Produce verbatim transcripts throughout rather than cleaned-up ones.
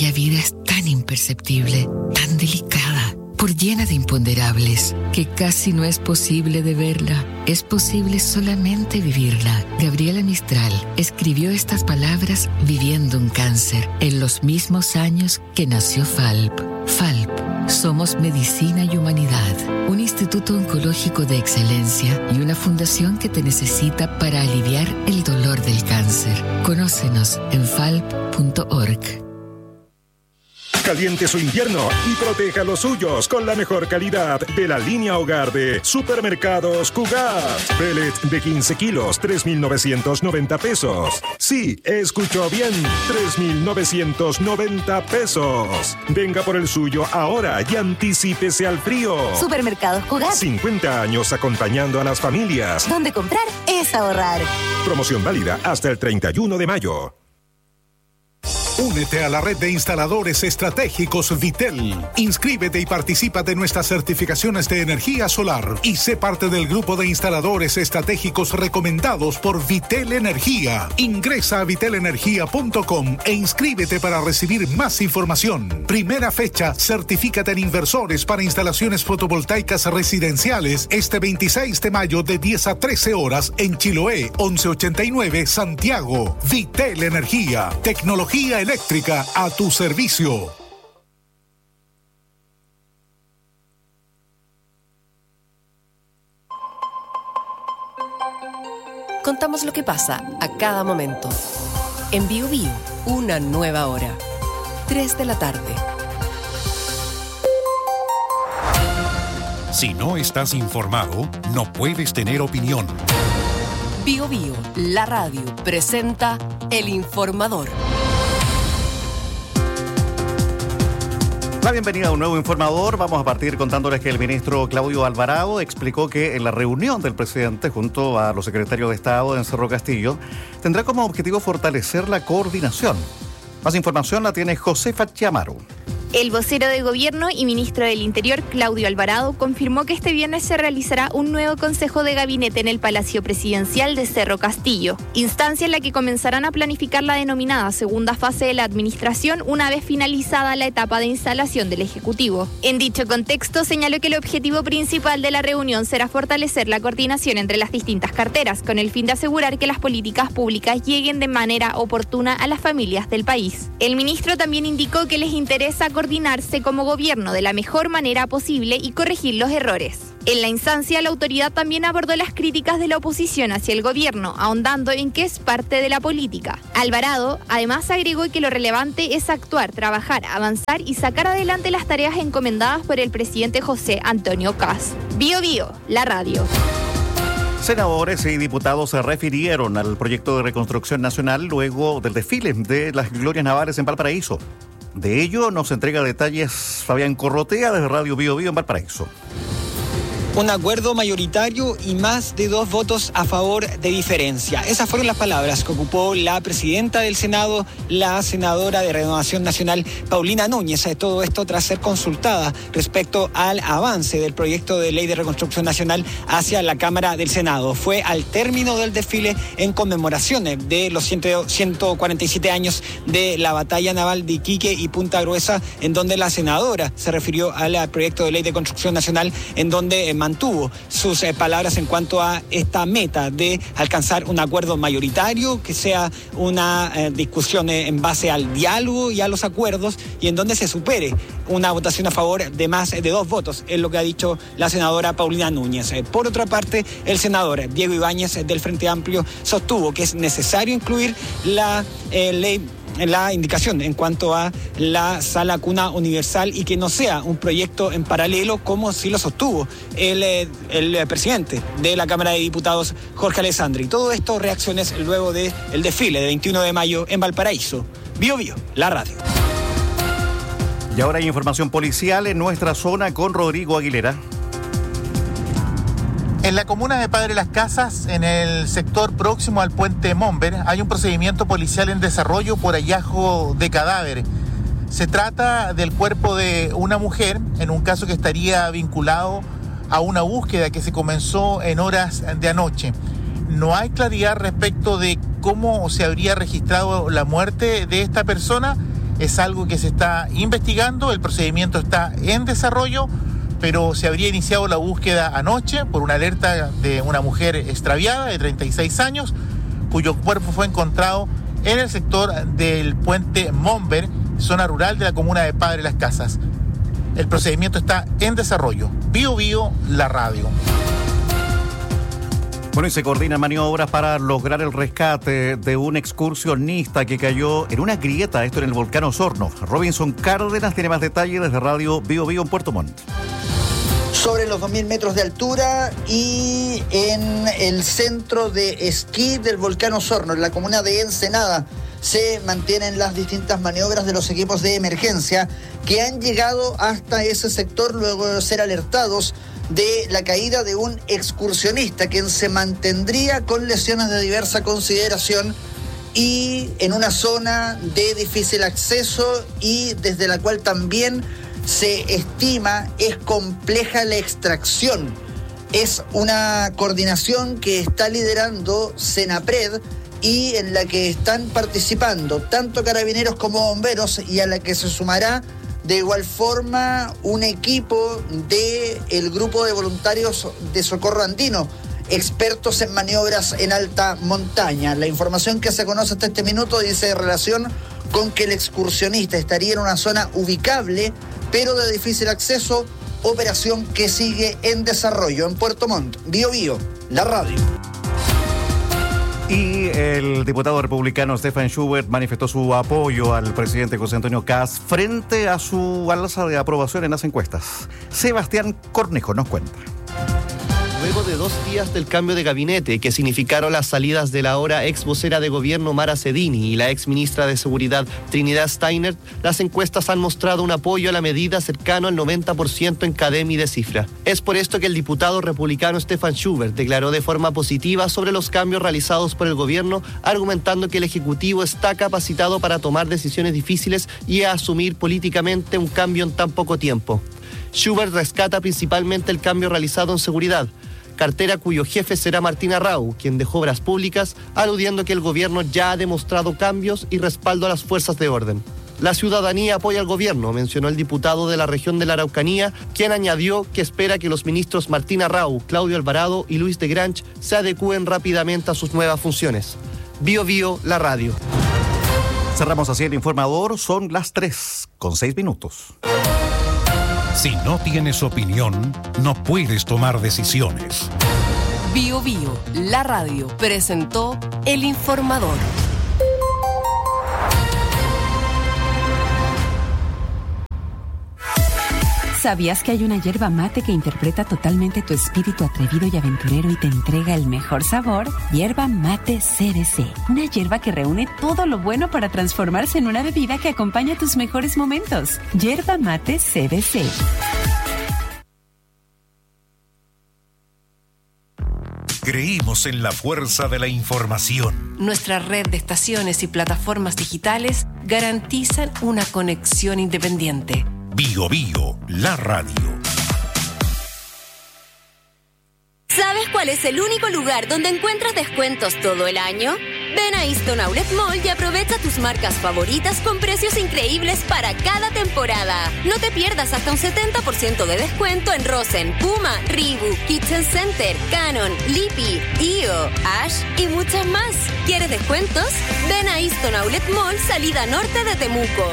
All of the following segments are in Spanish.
aquella vida es tan imperceptible, tan delicada, por llena de imponderables, que casi no es posible de verla. Es posible solamente vivirla. Gabriela Mistral escribió estas palabras viviendo un cáncer en los mismos años que nació F A L P. F A L P. Somos Medicina y Humanidad, un instituto oncológico de excelencia y una fundación que te necesita para aliviar el dolor del cáncer. Conócenos en falp punto org. Caliente su invierno y proteja los suyos con la mejor calidad de la línea hogar de Supermercados Cugat. Pellet de quince kilos, tres mil novecientos noventa pesos. Sí, escuchó bien, tres mil novecientos noventa pesos. Venga por el suyo ahora y anticípese al frío. Supermercados Cugat. cincuenta años acompañando a las familias. Donde comprar es ahorrar. Promoción válida hasta el treinta y uno de mayo. Únete a la red de instaladores estratégicos Vitel. Inscríbete y participa de nuestras certificaciones de energía solar y sé parte del grupo de instaladores estratégicos recomendados por Vitel Energía. Ingresa a vitel energía punto com e inscríbete para recibir más información. Primera fecha, certifícate en inversores para instalaciones fotovoltaicas residenciales este veintiséis de mayo de diez a trece horas en Chiloé, once ochenta y nueve, Santiago. Vitel Energía. Tecnología eléctrica a tu servicio. Contamos lo que pasa a cada momento. En Bio Bio, una nueva hora. tres de la tarde. Si no estás informado, no puedes tener opinión. Bio Bio, la radio, presenta El Informador. La bienvenida a un nuevo informador. Vamos a partir contándoles que el ministro Claudio Alvarado explicó que en la reunión del presidente junto a los secretarios de Estado en Cerro Castillo tendrá como objetivo fortalecer la coordinación. Más información la tiene Josefa Chiamaro. El vocero de Gobierno y ministro del Interior, Claudio Alvarado, confirmó que este viernes se realizará un nuevo consejo de gabinete en el Palacio Presidencial de Cerro Castillo, instancia en la que comenzarán a planificar la denominada segunda fase de la administración una vez finalizada la etapa de instalación del Ejecutivo. En dicho contexto, señaló que el objetivo principal de la reunión será fortalecer la coordinación entre las distintas carteras, con el fin de asegurar que las políticas públicas lleguen de manera oportuna a las familias del país. El ministro también indicó que les interesa coordinarse como gobierno de la mejor manera posible y corregir los errores. En la instancia, la autoridad también abordó las críticas de la oposición hacia el gobierno, ahondando en que es parte de la política. Alvarado, además, agregó que lo relevante es actuar, trabajar, avanzar y sacar adelante las tareas encomendadas por el presidente José Antonio Kast. Bio Bio, la radio. Senadores y diputados se refirieron al proyecto de reconstrucción nacional luego del desfile de las glorias navales en Valparaíso. De ello nos entrega detalles Fabián Corrotea desde Radio Bio Bio en Valparaíso. Un acuerdo mayoritario y más de dos votos a favor de diferencia. Esas fueron las palabras que ocupó la presidenta del Senado, la senadora de Renovación Nacional, Paulina Núñez. Todo esto tras ser consultada respecto al avance del proyecto de ley de reconstrucción nacional hacia la Cámara del Senado. Fue al término del desfile en conmemoración de los ciento cuarenta y siete años de la batalla naval de Iquique y Punta Gruesa, en donde la senadora se refirió al proyecto de ley de construcción nacional, en donde mantuvo sus eh, palabras en cuanto a esta meta de alcanzar un acuerdo mayoritario, que sea una eh, discusión eh, en base al diálogo y a los acuerdos, y en donde se supere una votación a favor de más de dos votos, es lo que ha dicho la senadora Paulina Núñez. Eh, por otra parte, el senador Diego Ibáñez eh, del Frente Amplio sostuvo que es necesario incluir la eh, ley la indicación en cuanto a la sala cuna universal y que no sea un proyecto en paralelo como sí lo sostuvo el, el presidente de la Cámara de Diputados, Jorge Alessandri. Todo esto reacciones luego del desfile de veintiuno de mayo en Valparaíso. Bio Bio, la radio. Y ahora hay información policial en nuestra zona con Rodrigo Aguilera. En la comuna de Padre Las Casas, en el sector próximo al puente Momber, hay un procedimiento policial en desarrollo por hallazgo de cadáver. Se trata del cuerpo de una mujer, en un caso que estaría vinculado a una búsqueda que se comenzó en horas de anoche. No hay claridad respecto de cómo se habría registrado la muerte de esta persona. Es algo que se está investigando, el procedimiento está en desarrollo, pero se habría iniciado la búsqueda anoche por una alerta de una mujer extraviada de treinta y seis años, cuyo cuerpo fue encontrado en el sector del puente Momber, zona rural de la comuna de Padre Las Casas. El procedimiento está en desarrollo. Bío Bío, la radio. Bueno, y se coordinan maniobras para lograr el rescate de un excursionista que cayó en una grieta, esto en el volcán Osorno. Robinson Cárdenas tiene más detalles desde Radio Bío Bío en Puerto Montt. Sobre los dos mil metros de altura y en el centro de esquí del volcán Osorno, en la comuna de Ensenada, se mantienen las distintas maniobras de los equipos de emergencia que han llegado hasta ese sector luego de ser alertados de la caída de un excursionista, quien se mantendría con lesiones de diversa consideración y en una zona de difícil acceso y desde la cual también se estima es compleja la extracción. Es una coordinación que está liderando Senapred y en la que están participando tanto carabineros como bomberos, y a la que se sumará de igual forma un equipo del grupo de voluntarios de Socorro Andino, expertos en maniobras en alta montaña. La información que se conoce hasta este minuto dice relación con que el excursionista estaría en una zona ubicable, pero de difícil acceso, operación que sigue en desarrollo. En Puerto Montt, Bío Bío, la radio. Y el diputado republicano Stefan Schubert manifestó su apoyo al presidente José Antonio Kast frente a su alza de aprobación en las encuestas. Sebastián Cornejo nos cuenta. Luego de dos días del cambio de gabinete que significaron las salidas de la ahora ex vocera de gobierno Mara Cedini y la ex ministra de Seguridad Trinidad Steiner, las encuestas han mostrado un apoyo a la medida cercano al noventa por ciento en CADEM y de cifra. Es por esto que el diputado republicano Stefan Schubert declaró de forma positiva sobre los cambios realizados por el gobierno, argumentando que el Ejecutivo está capacitado para tomar decisiones difíciles y a asumir políticamente un cambio en tan poco tiempo. Schubert rescata principalmente el cambio realizado en seguridad, cartera cuyo jefe será Martín Arrau, quien dejó obras públicas, aludiendo que el gobierno ya ha demostrado cambios y respaldo a las fuerzas de orden. La ciudadanía apoya al gobierno, mencionó el diputado de la región de la Araucanía, quien añadió que espera que los ministros Martín Arrau, Claudio Alvarado y Luis de Grange se adecúen rápidamente a sus nuevas funciones. Bío Bío, la radio. Cerramos así el informador, son las tres con seis minutos. Si no tienes opinión, no puedes tomar decisiones. Bío Bío, la radio, presentó El Informador. ¿Sabías que hay una yerba mate que interpreta totalmente tu espíritu atrevido y aventurero y te entrega el mejor sabor? Yerba Mate C B C. Una yerba que reúne todo lo bueno para transformarse en una bebida que acompaña tus mejores momentos. Yerba Mate C B C. Creímos en la fuerza de la información. Nuestra red de estaciones y plataformas digitales garantizan una conexión independiente. Bío Bío, la radio. ¿Sabes cuál es el único lugar donde encuentras descuentos todo el año? Ven a Easton Outlet Mall y aprovecha tus marcas favoritas con precios increíbles para cada temporada. No te pierdas hasta un setenta por ciento de descuento en Rosen, Puma, Reebok, Kitchen Center, Canon, Lippy, I O, Ash y muchas más. ¿Quieres descuentos? Ven a Easton Outlet Mall, salida norte de Temuco.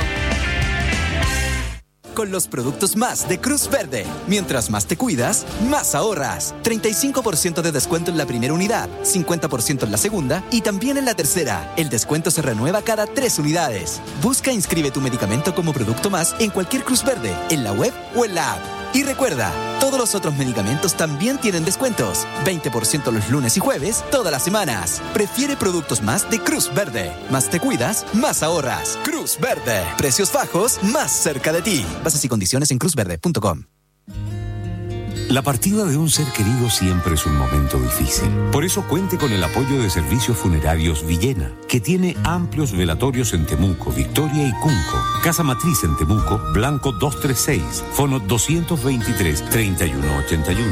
Con los productos más de Cruz Verde. Mientras más te cuidas, más ahorras. treinta y cinco por ciento de descuento en la primera unidad, cincuenta por ciento en la segunda y también en la tercera. El descuento se renueva cada tres unidades. Busca e inscribe tu medicamento como producto más en cualquier Cruz Verde, en la web o en la app. Y recuerda, todos los otros medicamentos también tienen descuentos. veinte por ciento los lunes y jueves, todas las semanas. Prefiere productos más de Cruz Verde. Más te cuidas, más ahorras. Cruz Verde. Precios bajos, más cerca de ti. Bases y condiciones en cruz verde punto com. La partida de un ser querido siempre es un momento difícil. Por eso cuente con el apoyo de Servicios Funerarios Villena, que tiene amplios velatorios en Temuco, Victoria y Cunco. Casa Matriz en Temuco, Blanco doscientos treinta y seis, fono doscientos veintitrés, treinta y uno ochenta y uno.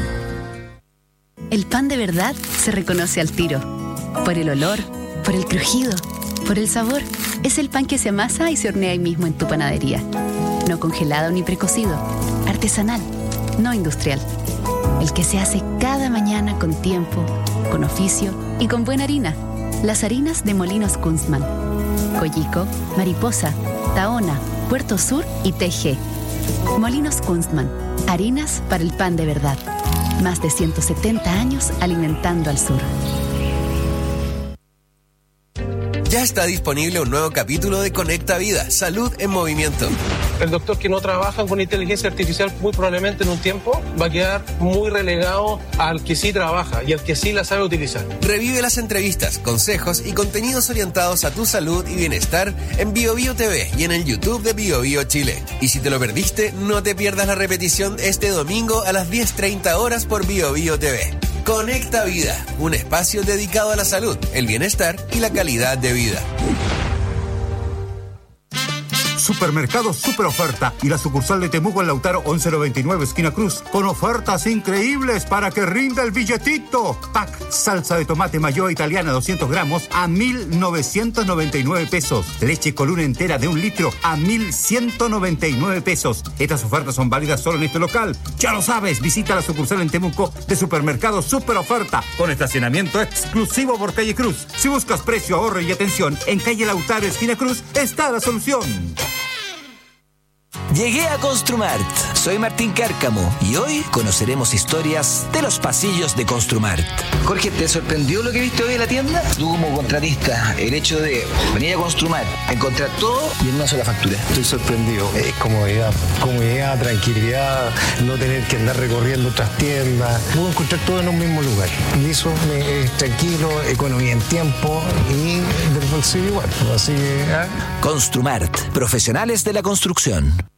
El pan de verdad se reconoce al tiro. Por el olor, por el crujido, Por el sabor, es el pan que se amasa y se hornea ahí mismo en tu panadería. No congelado ni precocido, artesanal, no industrial. El que se hace cada mañana con tiempo, con oficio y con buena harina. Las harinas de Molinos Kunstmann. Coyico, Mariposa, Tahona, Puerto Sur y T G. Molinos Kunstmann. Harinas para el pan de verdad. Más de ciento setenta años alimentando al sur. Ya está disponible un nuevo capítulo de Conecta Vida, Salud en Movimiento. El doctor que no trabaja con inteligencia artificial muy probablemente en un tiempo va a quedar muy relegado al que sí trabaja y al que sí la sabe utilizar. Revive las entrevistas, consejos y contenidos orientados a tu salud y bienestar en BioBio T V y en el YouTube de BioBio Chile. Y si te lo perdiste, no te pierdas la repetición este domingo a las diez treinta horas por BioBio T V. Conecta Vida, un espacio dedicado a la salud, el bienestar y la calidad de vida. Supermercado Super Oferta y la sucursal de Temuco en Lautaro once noventa y nueve esquina Cruz con ofertas increíbles para que rinda el billetito. Pack salsa de tomate mayo italiana doscientos gramos a mil novecientos noventa y nueve pesos. Leche Coluna entera de un litro a mil ciento noventa y nueve pesos. Estas ofertas son válidas solo en este local. Ya lo sabes, visita la sucursal en Temuco de Supermercado Super Oferta con estacionamiento exclusivo por calle Cruz. Si buscas precio, ahorro y atención, en calle Lautaro esquina Cruz está la solución. Llegué a Construmart. Soy Martín Cárcamo y hoy conoceremos historias de los pasillos de Construmart. Jorge, ¿te sorprendió lo que viste hoy en la tienda? Tú como contratista, el hecho de venir a Construmart, encontrar todo y en una sola factura. Estoy sorprendido. Es comodidad, comodidad, tranquilidad, no tener que andar recorriendo otras tiendas. Puedo encontrar todo en un mismo lugar. Y eso me es tranquilo, economía en tiempo y del bolsillo igual. Así que, ¿eh? Construmart, profesionales de la construcción.